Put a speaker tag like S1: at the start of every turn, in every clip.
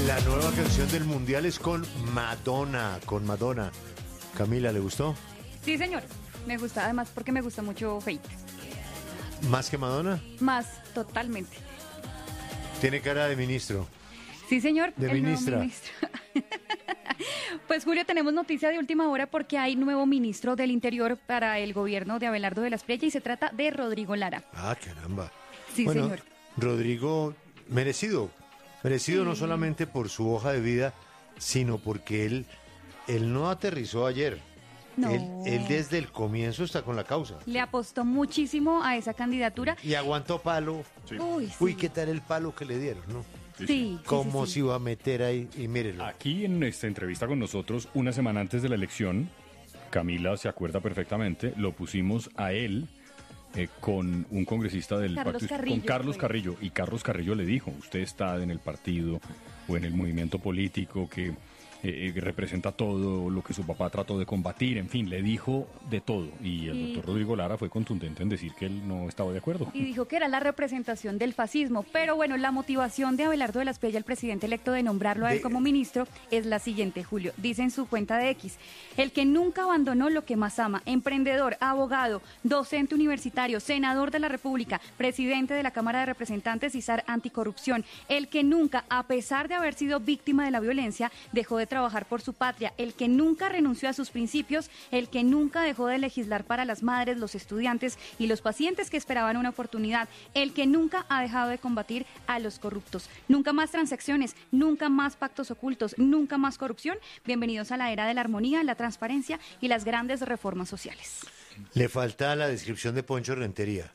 S1: La nueva canción del Mundial es con Madonna, Camila, ¿le gustó?
S2: Sí, señor. Me gusta, además, porque me gusta mucho Fate.
S1: ¿Más que Madonna?
S2: Más, totalmente.
S1: Tiene cara de ministro.
S2: Sí, señor.
S1: De
S2: el nuevo
S1: ministra.
S2: ministro. Pues, Julio, tenemos noticia de última hora porque hay nuevo ministro del Interior para el gobierno de Abelardo de la Espriella y se trata de Rodrigo Lara.
S1: Ah, caramba.
S2: Sí,
S1: Bueno,
S2: señor.
S1: Rodrigo, merecido
S2: Sí.
S1: no solamente por su hoja de vida, sino porque él no aterrizó ayer.
S2: No.
S1: Él desde el comienzo está con la causa.
S2: Le apostó muchísimo a esa candidatura.
S1: Y aguantó palo.
S2: Uy, sí.
S1: Uy, ¿qué tal el palo que le dieron, no?
S2: Sí,
S1: ¿Cómo
S2: sí.
S1: se iba a meter ahí? Y mírenlo.
S3: Aquí en esta entrevista con nosotros, una semana antes de la elección, Camila se acuerda perfectamente, lo pusimos a él con un congresista del
S2: Carlos
S3: partido,
S2: Carrillo,
S3: con Carlos
S2: fue.
S3: Carrillo, y Carlos Carrillo le dijo, usted está en el partido o en el movimiento político que representa todo lo que su papá trató de combatir, en fin, le dijo de todo, y el doctor Rodrigo Lara fue contundente en decir que él no estaba de acuerdo.
S2: Y dijo que era la representación del fascismo. Pero bueno, la motivación de Abelardo de la Espriella, el presidente electo, de nombrarlo a él como ministro es la siguiente, Julio. Dice en su cuenta de X: el que nunca abandonó lo que más ama, emprendedor, abogado, docente universitario, senador de la República, presidente de la Cámara de Representantes y zar anticorrupción, el que nunca, a pesar de haber sido víctima de la violencia, dejó de trabajar por su patria, el que nunca renunció a sus principios, el que nunca dejó de legislar para las madres, los estudiantes y los pacientes que esperaban una oportunidad, el que nunca ha dejado de combatir a los corruptos. Nunca más transacciones, nunca más pactos ocultos, nunca más corrupción. Bienvenidos a la era de la armonía, la transparencia y las grandes reformas sociales.
S1: Le falta la descripción de Poncho Rentería.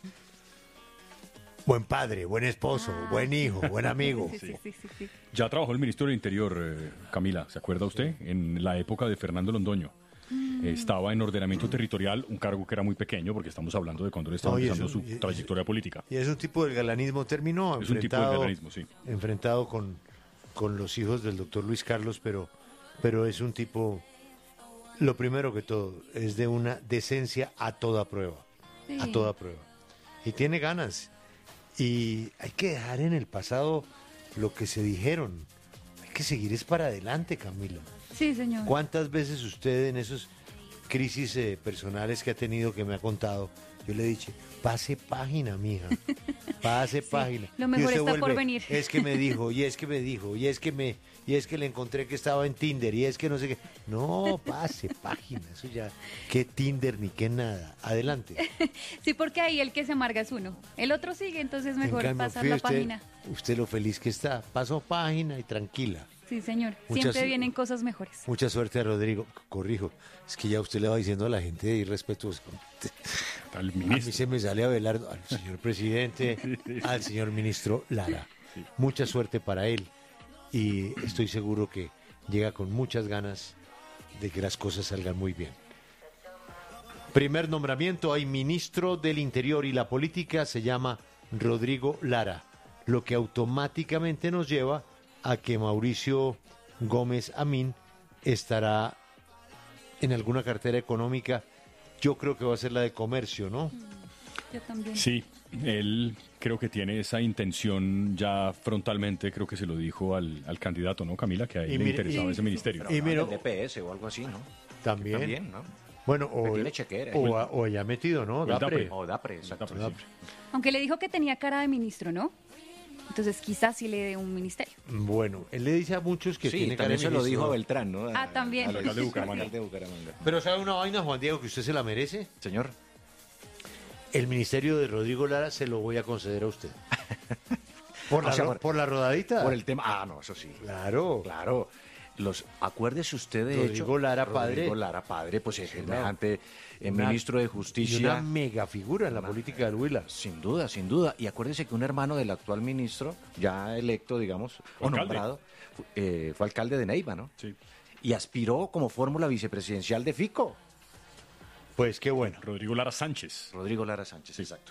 S1: Buen padre, buen esposo, buen hijo, buen amigo.
S2: Sí.
S3: Ya trabajó el ministro del Interior, Camila, ¿se acuerda usted? En la época de Fernando Londoño. Estaba en ordenamiento territorial, un cargo que era muy pequeño, porque estamos hablando de cuando él estaba
S1: Oye,
S3: empezando
S1: eso-
S3: su trayectoria política.
S1: Y es un tipo del galanismo, terminó
S3: Es un tipo de galanismo, sí.
S1: enfrentado con los hijos del doctor Luis Carlos, pero es un tipo, lo primero que todo, es de una decencia a toda prueba, a
S2: Sí.
S1: toda prueba. Y tiene ganas. Y hay que dejar en el pasado lo que se dijeron. Hay que seguir es para adelante, Camila.
S2: Sí, señor.
S1: ¿Cuántas veces usted en esos crisis personales que ha tenido, que me ha contado, yo le he dicho, pase página, mija, pase página?
S2: lo mejor
S1: Y usted
S2: está por venir.
S1: Es que me dijo, y es que me dijo, y es que le encontré que estaba en Tinder, y es que no sé qué. No, pase página, eso ya, qué Tinder ni qué nada. Adelante.
S2: Sí, porque ahí el que se amarga es uno. El otro sigue, entonces mejor
S1: En cambio,
S2: pasar la página.
S1: usted lo feliz que está, paso página y tranquila.
S2: Sí, señor.
S1: Muchas-
S2: Siempre vienen cosas mejores.
S1: Mucha suerte a Rodrigo. Corrijo, es que ya usted le va diciendo a la gente irrespetuosa.
S3: Al
S1: A mí
S3: ministro.
S1: se me sale Abelardo, al señor presidente, al señor ministro Lara. Mucha suerte para él y estoy seguro que llega con muchas ganas de que las cosas salgan muy bien. Primer nombramiento, hay ministro del Interior y la política, se llama Rodrigo Lara, lo que automáticamente nos lleva a que Mauricio Gómez Amín estará en alguna cartera económica. Yo creo que va a ser la de comercio, ¿no?
S2: Yo también.
S3: Sí, él creo que tiene esa intención ya frontalmente, creo que se lo dijo al candidato, ¿no, Camila? Que a él
S1: Y
S3: le
S1: mire-
S3: interesaba ese ministerio.
S1: Y mira,
S4: el DPS o algo así, ¿no?
S1: también.
S4: También, ¿no?
S1: Bueno,
S4: Que tiene chequera.
S1: o ya metido, ¿no?
S3: O el
S1: Dapre.
S3: Dapre.
S4: O DAPRE, exacto.
S3: Dapre, sí.
S2: Aunque le dijo que tenía cara de ministro, ¿no? Entonces quizás sí le dé un ministerio.
S1: Bueno, él le dice a muchos que
S4: Sí,
S1: tiene cara
S4: también
S1: de
S4: se lo
S1: ministro.
S4: dijo a Beltrán, ¿no?
S2: Ah, también.
S4: Al
S3: alcalde de Bucaramanga.
S4: alcalde de Bucaramanga.
S1: Pero ¿sabe una vaina, Juan Diego, que usted se la merece?
S4: Señor,
S1: El ministerio de Rodrigo Lara se lo voy a conceder a usted. ¿Por,
S4: O sea,
S1: por la rodadita?
S4: por el tema... Ah, no, eso sí.
S1: Claro.
S4: Claro. Acuérdese usted de
S1: Rodrigo
S4: hecho,
S1: Lara, padre.
S4: Rodrigo Lara, padre, pues es
S1: Claro.
S4: semejante
S1: Una-
S4: ministro de
S1: Y
S4: Justicia.
S1: una mega figura en la política del Huila.
S4: Sin duda, sin duda. Y acuérdese que un hermano del actual ministro, ya electo, digamos, o
S3: Alcalde.
S4: nombrado, fue alcalde de Neiva, ¿no?
S3: Sí.
S4: Y aspiró como fórmula vicepresidencial de Fico.
S1: Pues qué bueno.
S3: Rodrigo Lara Sánchez.
S4: Rodrigo Lara Sánchez, exacto.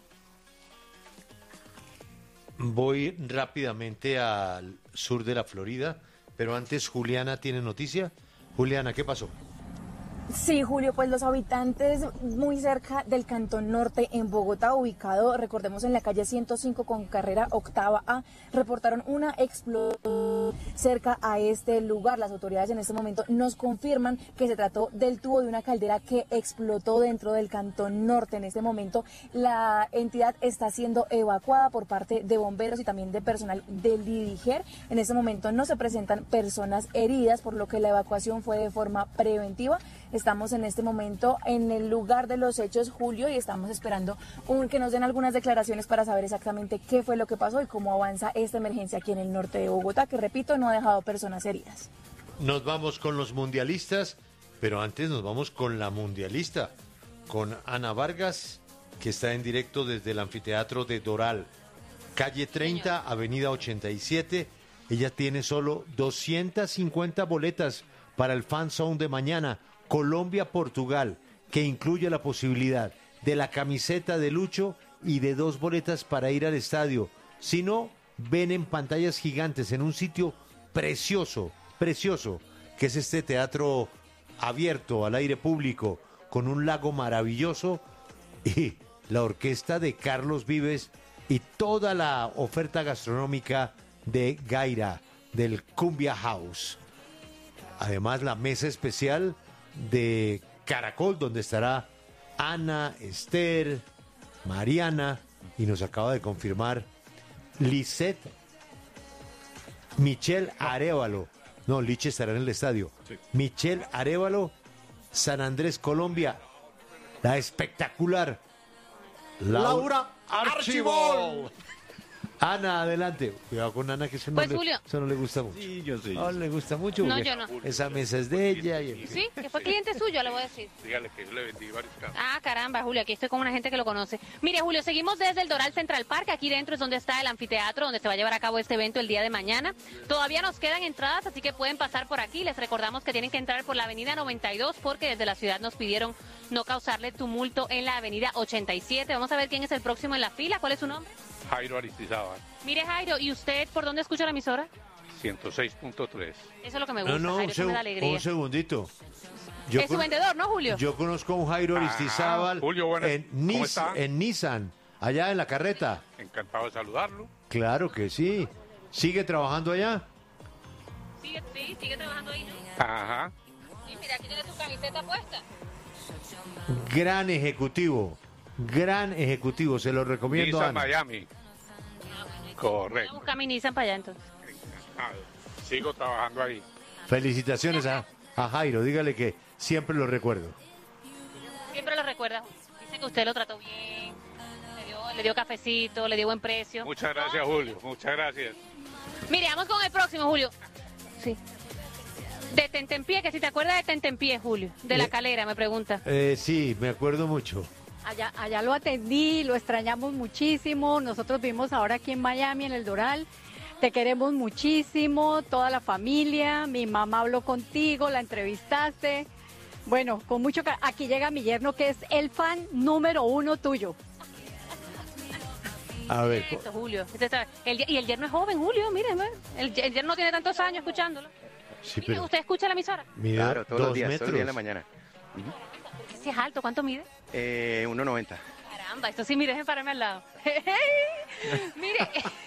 S1: Voy rápidamente al sur de la Florida, pero antes Juliana tiene noticia. Juliana, ¿qué pasó?
S5: Sí, Julio, pues los habitantes muy cerca del Cantón Norte en Bogotá, ubicado, recordemos, en la calle 105 con carrera octava A, reportaron una explosión cerca a este lugar. Las autoridades en este momento nos confirman que se trató del tubo de una caldera que explotó dentro del Cantón Norte. En este momento la entidad está siendo evacuada por parte de bomberos y también de personal del Didiger. En este momento no se presentan personas heridas, por lo que la evacuación fue de forma preventiva. Estamos en este momento en el lugar de los hechos, Julio, y estamos esperando que nos den algunas declaraciones para saber exactamente qué fue lo que pasó y cómo avanza esta emergencia aquí en el norte de Bogotá, que repito, no ha dejado personas heridas.
S1: Nos vamos con los mundialistas, pero antes nos vamos con la mundialista, con Ana Vargas, que está en directo desde el anfiteatro de Doral, calle 30, avenida 87. Ella tiene solo 250 boletas para el Fan Zone de mañana, Colombia-Portugal, que incluye la posibilidad de la camiseta de Lucho y de 2 boletas para ir al estadio. Si no, ven en pantallas gigantes en un sitio precioso, que es este teatro abierto al aire público, con un lago maravilloso y la orquesta de Carlos Vives y toda la oferta gastronómica de Gaira, del Cumbia House. Además, la mesa especial de Caracol, donde estará Ana, Esther, Mariana, y nos acaba de confirmar Lisette, Michelle Arévalo. No, Liche estará en el estadio. Sí. Michelle Arévalo, San Andrés, Colombia. La espectacular Laura Archibol. Ana, adelante. Cuidado con Ana, que eso no, eso no le gusta mucho.
S3: Sí, yo sé.
S1: No le gusta mucho.
S6: No, yo no.
S1: Esa mesa es de ella. Y
S6: sí, que fue cliente suyo, le voy a decir.
S7: Dígale que yo le vendí varios casos.
S6: Ah, caramba, Julio, aquí estoy con una gente que lo conoce. Mire, Julio, seguimos desde el Doral Central Park. Aquí dentro es donde está el anfiteatro, donde se va a llevar a cabo este evento el día de mañana. Todavía nos quedan entradas, así que pueden pasar por aquí. Les recordamos que tienen que entrar por la avenida 92, porque desde la ciudad nos pidieron no causarle tumulto en la avenida 87. Vamos a ver quién es el próximo en la fila. ¿Cuál es su nombre?
S7: Jairo Aristizábal.
S6: Mire, Jairo, ¿y usted por dónde escucha la emisora?
S7: 106.3.
S6: Eso es lo que me gusta,
S1: no,
S6: Jairo, eso me da alegría.
S1: Un segundito.
S6: Es su vendedor, ¿no, Julio?
S1: Yo conozco a un Jairo Aristizábal
S7: Julio, bueno,
S1: en Nissan, allá en la carreta.
S7: Encantado de saludarlo.
S1: Claro que sí. ¿Sigue trabajando allá?
S6: Sigue trabajando ahí, ¿no?
S7: Ajá.
S6: Y mira, aquí tiene tu camiseta puesta.
S1: Gran ejecutivo, se lo recomiendo.
S7: Nissan Miami. Correcto.
S6: Voy a buscar mi Nissan para allá entonces.
S7: Sigo trabajando ahí.
S1: Felicitaciones a Jairo, dígale que siempre lo recuerdo.
S6: Siempre lo recuerda. Dice que usted lo trató bien, le dio cafecito, le dio buen precio.
S7: Muchas gracias, Julio, muchas gracias.
S6: Mire, vamos con el próximo, Julio. Sí. De Tentempié, que si te acuerdas de Tentempié, Julio, de La Calera, me pregunta.
S1: Sí, me acuerdo mucho.
S8: Allá lo atendí, lo extrañamos muchísimo. Nosotros vivimos ahora aquí en Miami, en el Doral. Te queremos muchísimo, toda la familia. Mi mamá habló contigo, la entrevistaste. Bueno, con mucho aquí llega mi yerno, que es el fan número 1 tuyo.
S1: A ver.
S6: Esto, Julio. Y el yerno es joven, Julio, miren. El yerno no tiene tantos años escuchándolo.
S1: Sí,
S6: pero... ¿Usted escucha la emisora?
S1: Mide
S9: claro, todos los días,
S1: metros.
S9: todo el día en la mañana.
S6: Si es alto, ¿cuánto mide?
S9: 1.90.
S6: Caramba, esto sí, mire, déjenme pararme al lado. Mire.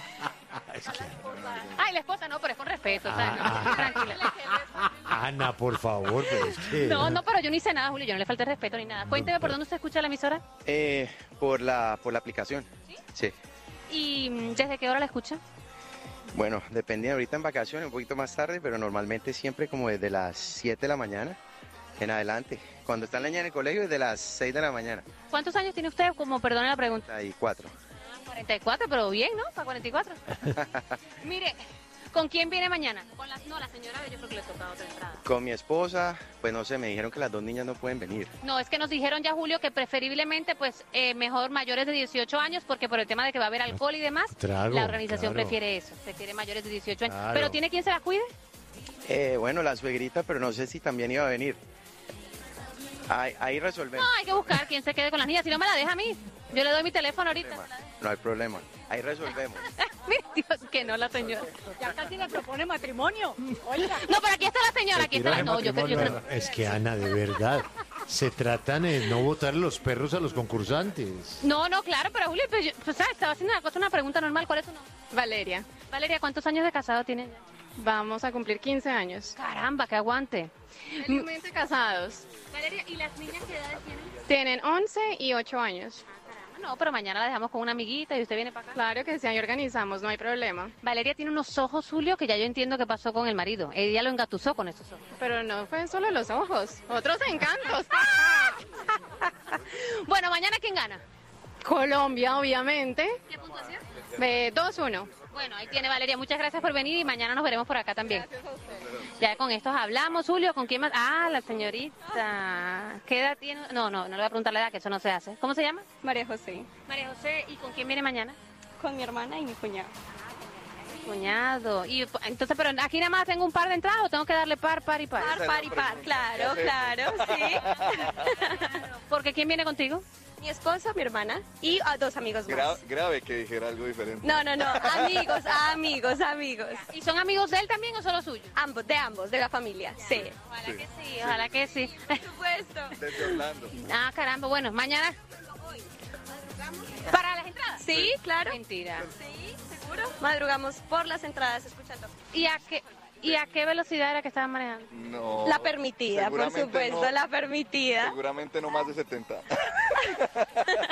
S6: Ay, la esposa no, pero es con respeto. Tranquila.
S1: Ana, por favor, pero es que...
S6: No, pero yo no hice nada, Julio, yo no le falté respeto ni nada. Cuénteme, ¿por dónde usted escucha la emisora?
S9: Por la aplicación. Sí.
S6: ¿Y desde qué hora la escucha?
S9: Bueno, depende, ahorita en vacaciones, un poquito más tarde, pero normalmente siempre como desde las 7 de la mañana en adelante. Cuando está la niña en el colegio, desde las 6 de la mañana.
S6: ¿Cuántos años tiene usted? Como, perdone la pregunta.
S9: 44.
S6: 44, pero bien, ¿no? Para 44. Mire, ¿con quién viene mañana? Con la señora, yo creo que le toca otra entrada.
S9: Con mi esposa, pues no sé, me dijeron que las 2 niñas no pueden venir.
S6: No, es que nos dijeron ya, Julio, que preferiblemente, pues, mejor mayores de 18 años, porque por el tema de que va a haber alcohol y demás, la organización prefiere eso, prefiere mayores de 18 años. Claro. ¿Pero tiene quien se la cuide?
S9: Bueno, la suegrita, pero no sé si también iba a venir. Ahí resolvemos.
S6: No, hay que buscar quién se quede con las niñas, si no me la deja a mí. Yo le doy mi teléfono ahorita.
S9: No hay problema. Ahí resolvemos.
S6: Mire, Dios, que no la señora.
S8: Ya casi me propone matrimonio. Oiga.
S6: No, pero aquí está la señora, aquí está la... No, yo creo...
S1: Es que Ana, de verdad, se tratan de no botar los perros a los concursantes.
S6: No, claro, pero Julio, ¿sabes? Estaba haciendo una pregunta normal. ¿Cuál es tu nombre?
S10: Valeria,
S6: Valeria, ¿cuántos años de casado tienen ya?
S10: vamos a cumplir 15 años.
S6: Caramba, que aguante.
S10: Felizmente casados.
S6: Valeria, ¿y las niñas qué edades tienen?
S10: Tienen 11 y 8 años.
S6: No, pero mañana la dejamos con una amiguita y usted viene para acá.
S10: Claro que sí, ahí organizamos, no hay problema.
S6: Valeria tiene unos ojos, Julio, que ya yo entiendo qué pasó con el marido. Ella lo engatusó con esos ojos.
S10: Pero no fue solo los ojos, otros encantos.
S6: Bueno, mañana ¿quién gana?
S10: Colombia, obviamente.
S6: ¿Qué puntuación?
S10: 2-1.
S6: Bueno, ahí tiene Valeria. Muchas gracias por venir y mañana nos veremos por acá también. Ya con estos hablamos, Julio. ¿Con quién más? Ah, la señorita. ¿Qué edad tiene? No le voy a preguntar la edad, que eso no se hace. ¿Cómo se llama?
S10: María José.
S6: María José. ¿Y con quién viene mañana?
S10: Con mi hermana y mi cuñado.
S6: Cuñado. Y entonces, pero aquí nada más tengo un par de entradas o tengo que darle par y par.
S10: Par y par, claro, sí.
S6: Porque ¿quién viene contigo?
S10: Mi esposa, mi hermana y a 2 amigos más.
S11: Grave que dijera algo diferente.
S10: No, amigos.
S6: ¿Y son amigos de él también o solo suyos?
S10: Ambos, de la familia, sí.
S6: Ojalá que sí.
S10: Por supuesto.
S11: Desde Orlando.
S6: Ah, caramba, bueno, mañana. ¿Para las entradas?
S10: Sí, claro.
S6: Mentira.
S10: Sí, seguro. Madrugamos por las entradas escuchando.
S6: ¿Y a qué velocidad era que estaban manejando?
S11: No.
S10: La permitida, por supuesto,
S11: no,
S10: la permitida.
S11: Seguramente no más de 70.
S6: Bueno,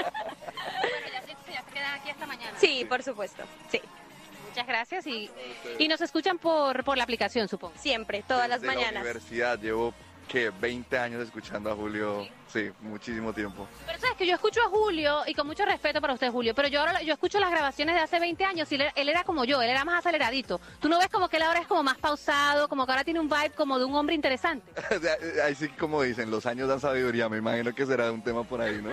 S6: ya se quedan aquí hasta mañana.
S10: Sí, por supuesto, sí.
S6: Muchas gracias y nos escuchan por la aplicación, supongo.
S10: Siempre, todas las
S11: Desde
S10: mañanas.
S11: la universidad llevo, 20 años escuchando a Julio. Sí, muchísimo tiempo.
S6: Pero sabes que yo escucho a Julio y con mucho respeto para usted, Julio, pero yo escucho las grabaciones de hace 20 años y él era como yo, él era más aceleradito. ¿Tú no ves como que él ahora es como más pausado, como que ahora tiene un vibe como de un hombre interesante?
S11: O sea, ahí sí, como dicen, los años dan sabiduría. Me imagino que será un tema por ahí, ¿no?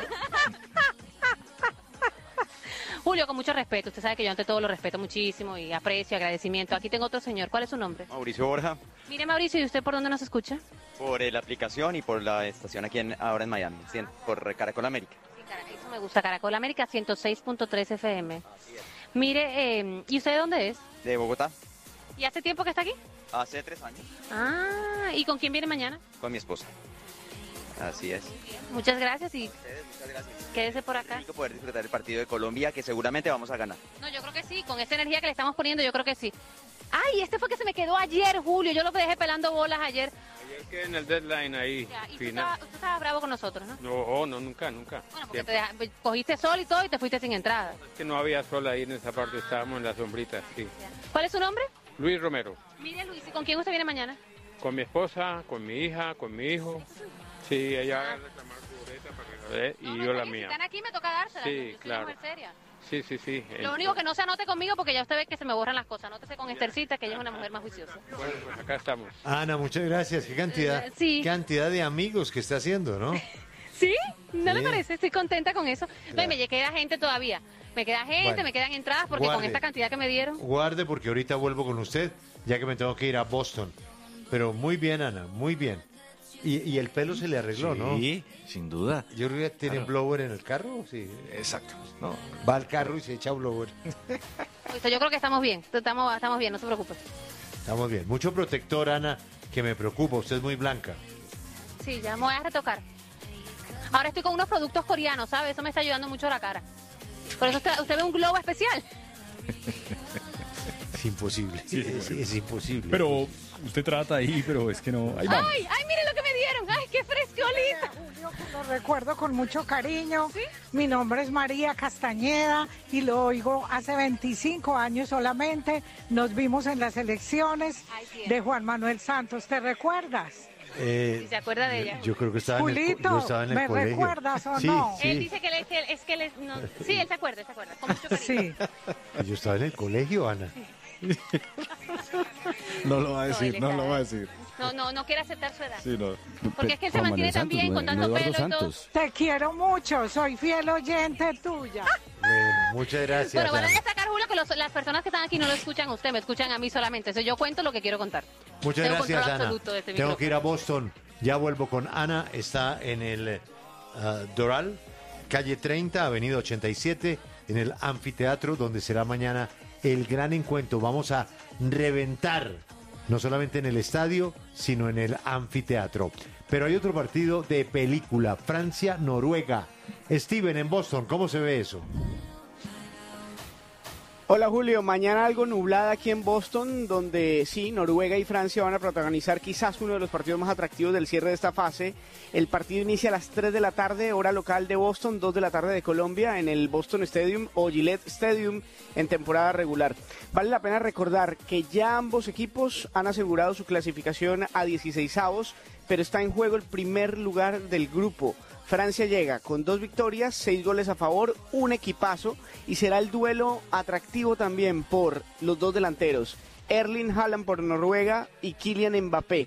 S6: Julio, con mucho respeto, usted sabe que yo ante todo lo respeto muchísimo y aprecio, agradecimiento. Aquí tengo otro señor, ¿cuál es su nombre?
S12: Mauricio Borja.
S6: Mire, Mauricio, ¿y usted por dónde nos escucha?
S12: Por la aplicación y por la estación aquí ahora en Miami, por Caracol América.
S6: Sí, eso me gusta, Caracol América 106.3 FM. Mire, ¿y usted de dónde es?
S12: De Bogotá,
S6: ¿Y hace tiempo que está aquí?
S12: hace 3 años,
S6: Ah, ¿y con quién viene mañana?
S12: con mi esposa. Así es.
S6: Muchas gracias y
S12: Muchas gracias.
S6: quédese por acá.
S12: Rico poder disfrutar el partido de Colombia, que seguramente vamos a ganar.
S6: No, yo creo que sí, con esta energía que le estamos poniendo, yo creo que sí. Ay, este fue que se me quedó ayer, Julio, yo lo dejé pelando bolas ayer.
S7: Ayer quedé en el deadline ahí,
S6: Ya, y
S7: final.
S6: tú estabas bravo con nosotros, ¿no?
S7: No, nunca.
S6: Bueno, porque
S7: Siempre.
S6: cogiste sol y todo y te fuiste sin entrada.
S7: Es que no había sol ahí en esa parte, estábamos en la sombrita, sí.
S6: ¿Cuál es su nombre?
S7: Luis Romero,
S6: Mire, Luis, ¿y con quién usted viene mañana?
S7: con mi esposa, con mi hija, con mi hijo. Sí, ella va a reclamar su boleta para que la dé y yo la
S6: Si
S7: mía.
S6: están aquí me toca dársela.
S7: Sí,
S6: yo soy
S7: claro.
S6: una mujer seria.
S7: Sí.
S6: Lo único que no se anote conmigo porque ya usted ve que se me borran las cosas. Anótese con Estercita, que ella es una mujer más juiciosa.
S7: Bueno, pues acá estamos.
S1: Ana, muchas gracias. Qué cantidad,
S6: Sí.
S1: qué cantidad de amigos que está haciendo, ¿no?
S6: ¿Sí? ¿No le
S1: Sí.
S6: parece? Estoy contenta con eso. No, y
S1: Claro.
S6: me queda gente todavía. Me queda gente,
S1: Bueno.
S6: me quedan entradas porque con
S1: Guarde.
S6: esta cantidad que me dieron.
S1: Guarde porque ahorita vuelvo con usted, ya que me tengo que ir a Boston. Pero muy bien, Ana, muy bien. Y el pelo se le arregló, ¿no?
S4: Sí, sin duda.
S1: Yo creo que tiene
S4: Claro.
S1: blower en el carro, sí.
S4: Exacto. No,
S1: Va al carro y se echa blower.
S6: Pues yo creo que estamos bien. Estamos bien, no se preocupe.
S1: Estamos bien. Mucho protector, Ana, que me preocupa. Usted es muy blanca.
S6: Sí, ya me voy a retocar. Ahora estoy con unos productos coreanos, ¿sabe? Eso me está ayudando mucho a la cara. Por eso usted ve un globo especial.
S1: Es imposible. Es imposible.
S3: Pero usted trata ahí, pero es que no. Ahí vamos.
S6: Ay, miren lo que me dieron. Ay, qué frescolita.
S13: Lo recuerdo con mucho cariño. Mi nombre es María Castañeda y lo oigo hace 25 años solamente. Nos vimos en las elecciones de Juan Manuel Santos. ¿Te recuerdas?
S6: Si se acuerda de ella.
S1: Yo creo que estaba
S13: Julito,
S1: yo estaba en el
S13: ¿me
S1: colegio.
S13: recuerdas o
S1: Sí,
S13: no?
S1: sí.
S6: Él dice que no. Sí, él se acuerda, con mucho cariño.
S13: Sí.
S1: Yo estaba en el colegio, Ana.
S3: No lo va a decir,
S6: él
S3: no
S6: está-
S3: lo va a decir.
S6: No quiere aceptar su edad.
S3: Sí, no.
S6: Porque es que él se mantiene tan bien con tanto pelo y todo.
S13: Te quiero mucho, soy fiel oyente tuya.
S1: Bueno, muchas gracias,
S6: Bueno, van a
S1: Ana.
S6: destacar, Julio, que las personas que están aquí no lo escuchan a usted, me escuchan a mí solamente. Entonces yo cuento lo que quiero contar.
S1: Muchas
S6: Tengo
S1: gracias,
S6: control
S1: Ana.
S6: absoluto de este
S1: Tengo que ir a
S6: micrófono.
S1: Boston. Ya vuelvo con Ana. Está en el Doral, calle 30, avenida 87, en el anfiteatro, donde será mañana el gran encuentro. Vamos a reventar, no solamente en el estadio, sino en el anfiteatro. Pero hay otro partido de película, Francia-Noruega. Steven, en Boston, ¿cómo se ve eso?
S14: Hola Julio, mañana algo nublada aquí en Boston, donde sí, Noruega y Francia van a protagonizar quizás uno de los partidos más atractivos del cierre de esta fase. El partido inicia a las 3 de la tarde, hora local de Boston, 2 de la tarde de Colombia, en el Boston Stadium o Gillette Stadium en temporada regular. Vale la pena recordar que ya ambos equipos han asegurado su clasificación a 16avos, pero está en juego el primer lugar del grupo. Francia llega con 2 victorias, 6 goles a favor, un equipazo, y será el duelo atractivo también por los 2 delanteros, Erling Haaland por Noruega y Kylian Mbappé.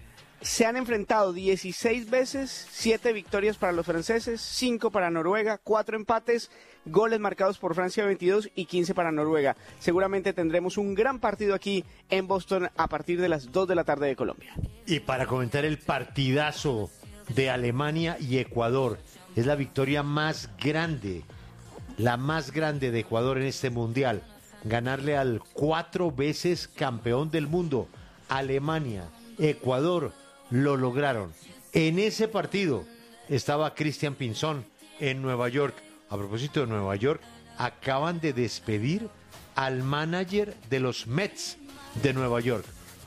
S14: Se han enfrentado 16 veces, 7 victorias para los franceses, 5 para Noruega, 4 empates, goles marcados por Francia 22 y 15 para Noruega. Seguramente tendremos un gran partido aquí en Boston a partir de las 2 de la tarde de Colombia.
S1: Y para comentar el partidazo de Alemania y Ecuador, es la victoria más grande, la más grande de Ecuador en este mundial. Ganarle al 4 veces campeón del mundo, Alemania, Ecuador, lo lograron. En ese partido estaba Cristian Pinzón en Nueva York. A propósito de Nueva York, acaban de despedir al manager de los Mets de Nueva York,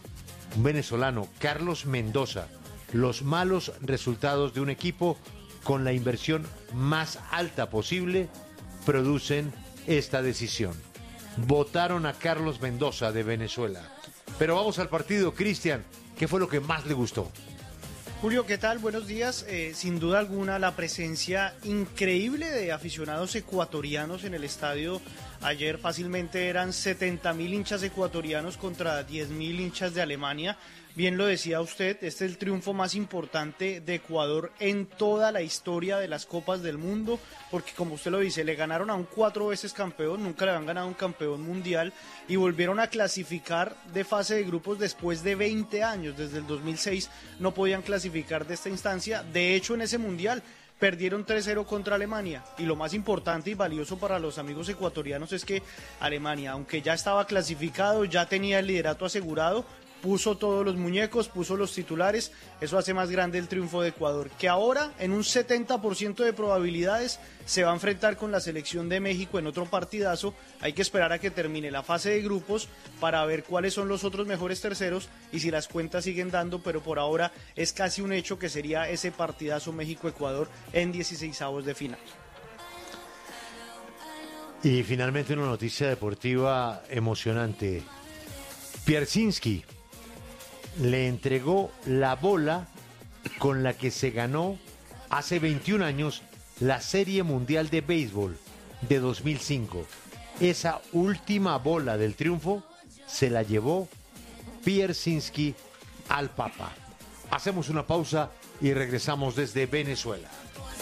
S1: un venezolano, Carlos Mendoza. Los malos resultados de un equipo con la inversión más alta posible producen esta decisión. Votaron a Carlos Mendoza de Venezuela. Pero vamos al partido. Cristian, ¿qué fue lo que más le gustó?
S15: Julio, ¿qué tal? Buenos días. Sin duda alguna, la presencia increíble de aficionados ecuatorianos en el estadio. Ayer fácilmente eran 70.000 hinchas ecuatorianos contra 10.000 hinchas de Alemania. Bien lo decía usted, este es el triunfo más importante de Ecuador en toda la historia de las Copas del Mundo, porque como usted lo dice, le ganaron a un 4 veces campeón, nunca le habían ganado un campeón mundial, y volvieron a clasificar de fase de grupos después de 20 años, desde el 2006 no podían clasificar de esta instancia. De hecho, en ese mundial perdieron 3-0 contra Alemania, y lo más importante y valioso para los amigos ecuatorianos es que Alemania, aunque ya estaba clasificado, ya tenía el liderato asegurado, puso todos los muñecos, puso los titulares. Eso hace más grande el triunfo de Ecuador, que ahora en un 70% de probabilidades se va a enfrentar con la selección de México en otro partidazo. Hay que esperar a que termine la fase de grupos para ver cuáles son los otros mejores terceros y si las cuentas siguen dando, pero por ahora es casi un hecho que sería ese partidazo México-Ecuador en 16avos de final.
S1: Y finalmente una noticia deportiva emocionante. Pierzynski le entregó la bola con la que se ganó hace 21 años la Serie Mundial de Béisbol de 2005. Esa última bola del triunfo se la llevó Pierzynski al Papa. Hacemos una pausa y regresamos desde Venezuela.